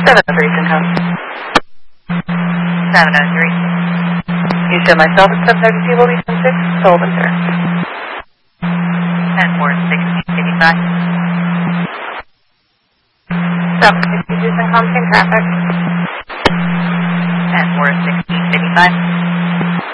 703 Syncom. 703. You said myself at 732 will be 76, Sullivan, sir. 10-4-16-85. 762 Syncom, same traffic. 10-4-16-85.